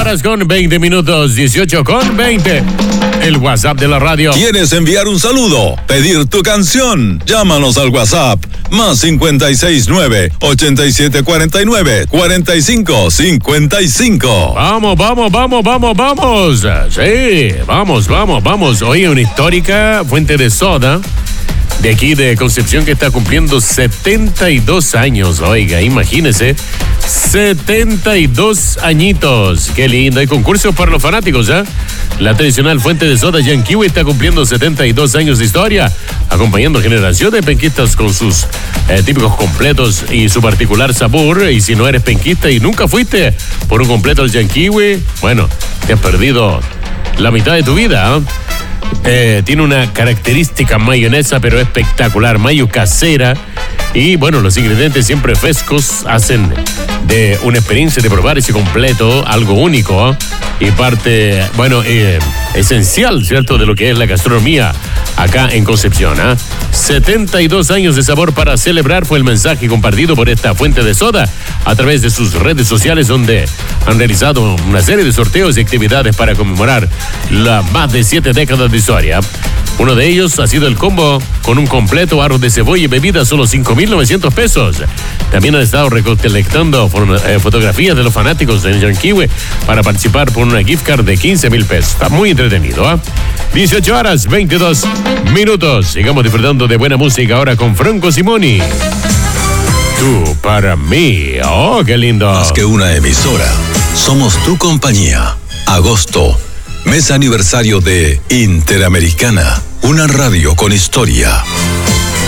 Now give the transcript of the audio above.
horas con 20 minutos, 18 con 20. El WhatsApp de la radio. ¿Quieres enviar un saludo? ¿Pedir tu canción? Llámanos al WhatsApp más 569-8749-4555. Vamos. Sí, vamos. Hoy una histórica fuente de soda de aquí de Concepción que está cumpliendo 72 años. Oiga, imagínese, 72 añitos. Qué lindo. Hay concursos para los fanáticos, ¿eh? La tradicional fuente de soda Yanquiwe está cumpliendo 72 años de historia, acompañando generaciones de penquistas con sus típicos completos y su particular sabor. Y si no eres penquista y nunca fuiste por un completo al Yanquiwe, bueno, te has perdido la mitad de tu vida, ¿eh? Tiene una característica mayonesa, pero espectacular, mayo casera. Y bueno, los ingredientes siempre frescos hacen de una experiencia de probar ese completo algo único, ¿eh? Y parte, bueno, esencial, ¿cierto?, de lo que es la gastronomía acá en Concepción, ¿eh? 72 años de sabor para celebrar fue el mensaje compartido por esta fuente de soda a través de sus redes sociales, donde han realizado una serie de sorteos y actividades para conmemorar las más de 7 décadas de historia. Uno de ellos ha sido el combo con un completo arroz de cebolla y bebida, solo 5.900 pesos. También han estado recolectando fotografías de los fanáticos en Yanquiwe para participar por una gift card de 15.000 pesos. Está muy entretenido, ¿eh? 18 horas, 22 minutos. Sigamos disfrutando de buena música ahora con Franco Simoni. Tú para mí. Oh, qué lindo. Más que una emisora, somos tu compañía. Agosto, mes aniversario de Interamericana, una radio con historia.